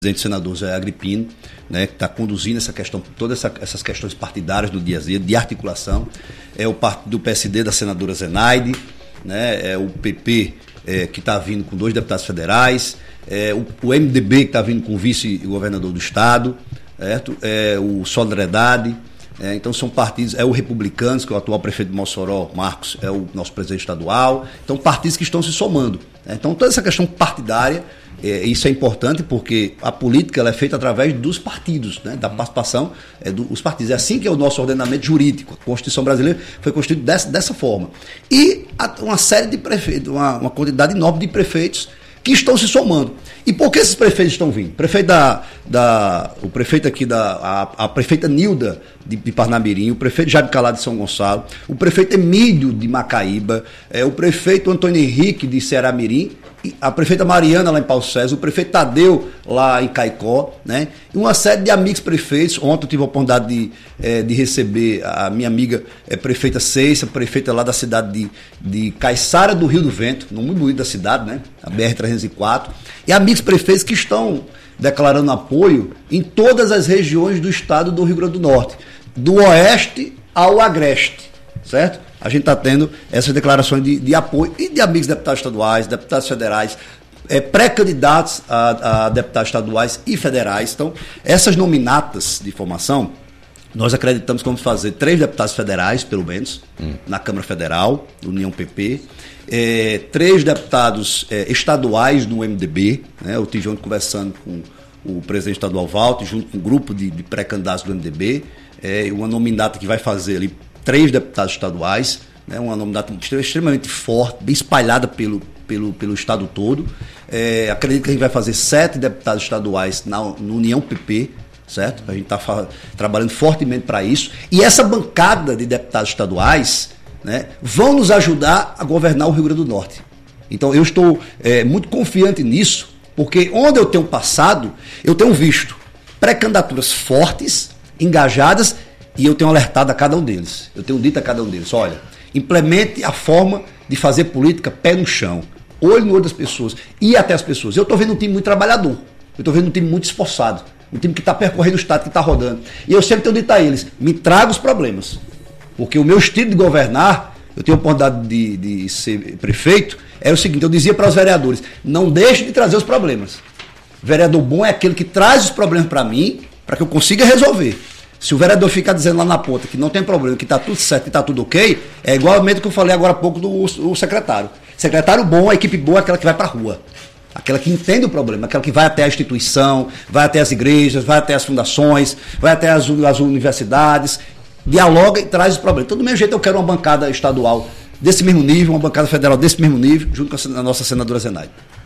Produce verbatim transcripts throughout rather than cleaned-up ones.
presidente senador Zé Agripino, né, que está conduzindo essa questão, todas essa, essas questões partidárias do dia a dia, de articulação. É o partido do P S D da senadora Zenaide, né, é o P P é, que está vindo com dois deputados federais, é, o, o M D B que está vindo com o vice-governador do estado, certo? É, o Solidariedade. É, então são partidos, é o Republicanos, que é o atual prefeito de Mossoró, Marcos, é o nosso presidente estadual. Então partidos que estão se somando. Né? Então toda essa questão partidária, é, isso é importante porque a política ela é feita através dos partidos, né? Da participação é, dos partidos. É assim que é o nosso ordenamento jurídico. A Constituição brasileira foi constituída dessa, dessa forma. E uma série de prefeitos, uma, uma quantidade enorme de prefeitos que estão se somando. E por que esses prefeitos estão vindo? Prefeito da, da, o prefeito aqui, da, a, a prefeita Nilda de, de Parnamirim, o prefeito Jaime Calado de São Gonçalo, o prefeito Emílio de Macaíba, é, o prefeito Antônio Henrique de Ceará-Mirim, a prefeita Mariana lá em Paulo César, o prefeito Tadeu lá em Caicó, né? E uma série de amigos prefeitos. Ontem eu tive a oportunidade de, é, de receber a minha amiga é, prefeita Ceissa, prefeita lá da cidade de, de Caiçara do Rio do Vento, no muito bonito da cidade, né? A B R trezentos e quatro, e amigos prefeitos que estão declarando apoio em todas as regiões do estado do Rio Grande do Norte, do oeste ao agreste, certo? A gente está tendo essas declarações de, de apoio e de amigos deputados estaduais, deputados federais, é, pré-candidatos a, a deputados estaduais e federais. Então, essas nominatas de formação, nós acreditamos que vamos fazer três deputados federais, pelo menos, hum. na Câmara Federal, União P P, é, três deputados é, estaduais do M D B, né? Eu estive ontem conversando com o presidente estadual Walter, junto com um grupo de, de pré-candidatos do M D B, é, uma nominata que vai fazer ali três deputados estaduais, né, uma nominata extremamente forte, bem espalhada pelo, pelo, pelo estado todo. É, acredito que a gente vai fazer sete deputados estaduais na, na União P P, certo? A gente está trabalhando fortemente para isso. E essa bancada de deputados estaduais, né, vão nos ajudar a governar o Rio Grande do Norte. Então eu estou é, muito confiante nisso, porque onde eu tenho passado, eu tenho visto pré-candidaturas fortes, engajadas, e eu tenho alertado a cada um deles. Eu tenho dito a cada um deles, olha, implemente a forma de fazer política pé no chão, olho no olho das pessoas, ir até as pessoas. Eu estou vendo um time muito trabalhador, eu estou vendo um time muito esforçado, um time que está percorrendo o estado, que está rodando. E eu sempre tenho dito a eles, me traga os problemas, porque o meu estilo de governar, eu tenho a oportunidade de, de ser prefeito, é o seguinte, eu dizia para os vereadores, não deixe de trazer os problemas. Vereador bom é aquele que traz os problemas para mim, para que eu consiga resolver. Se o vereador ficar dizendo lá na ponta que não tem problema, que está tudo certo, que está tudo ok, é igualmente que eu falei agora há pouco do o secretário. Secretário bom, a equipe boa é aquela que vai para a rua. Aquela que entende o problema, aquela que vai até a instituição, vai até as igrejas, vai até as fundações, vai até as, as universidades, dialoga e traz os problemas. Então, do mesmo jeito, eu quero uma bancada estadual desse mesmo nível, uma bancada federal desse mesmo nível, junto com a nossa senadora Zenaide.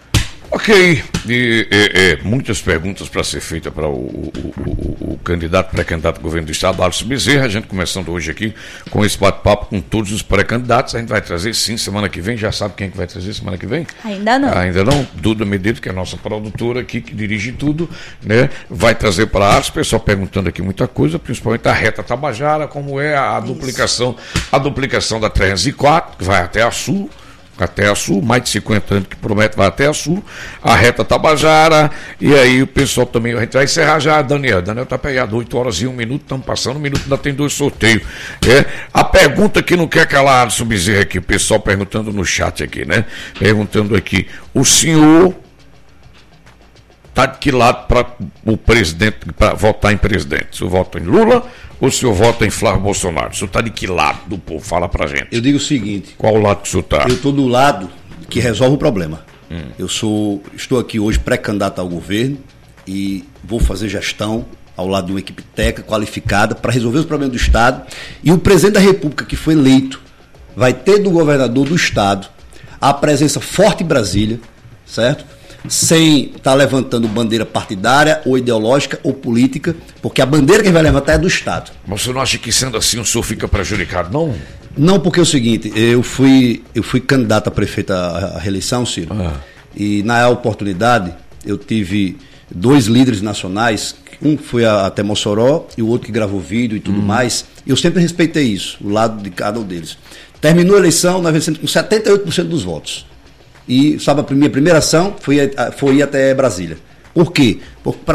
Ok, e, e, e, muitas perguntas para ser feita para o, o, o, o candidato, pré-candidato ao governo do estado, Alisson Bezerra. A gente começando hoje aqui com esse bate-papo com todos os pré-candidatos. A gente vai trazer sim semana que vem. Já sabe quem é que vai trazer semana que vem? Ainda não. Ainda não. Duda Medeiros, que é a nossa produtora aqui, que dirige tudo, né? Vai trazer para a Alisson. O pessoal perguntando aqui muita coisa, principalmente a reta Tabajara, como é a, a duplicação, a duplicação da trezentos e quatro, que vai até a Sul. Até a Sul, mais de cinquenta anos que promete vai até a Sul, a reta Tabajara, e aí o pessoal também, a gente vai encerrar já, Daniel, Daniel está pegado oito horas e um minuto, estamos passando um minuto, ainda tem dois sorteios. É, a pergunta que não quer calar, Alisson Bezerra aqui, o pessoal perguntando no chat aqui, né, perguntando aqui, o senhor está de que lado para o presidente, para votar em presidente? O senhor vota em Lula ou o senhor vota em Flávio Bolsonaro? O senhor está de que lado do povo? Fala pra gente. Eu digo o seguinte. Qual lado que o senhor está? Eu estou do lado que resolve o problema. Hum. Eu sou, estou aqui hoje pré-candidato ao governo e vou fazer gestão ao lado de uma equipe técnica qualificada para resolver os problemas do Estado. E o presidente da República que foi eleito vai ter do governador do Estado a presença forte em Brasília, certo? Sem estar tá levantando bandeira partidária ou ideológica ou política, porque a bandeira que ele vai levantar é do Estado. Mas você não acha que sendo assim o senhor fica prejudicado, não? Não, porque é o seguinte, eu fui, eu fui candidato a prefeito à reeleição, Ciro, ah. e na oportunidade eu tive dois líderes nacionais, um foi até Mossoró e o outro que gravou vídeo e tudo hum. mais, e eu sempre respeitei isso, o lado de cada um deles. Terminou a eleição, nós vencemos com setenta e oito por cento dos votos. E, sabe, a minha primeira ação foi, foi ir até Brasília. Por quê? Porque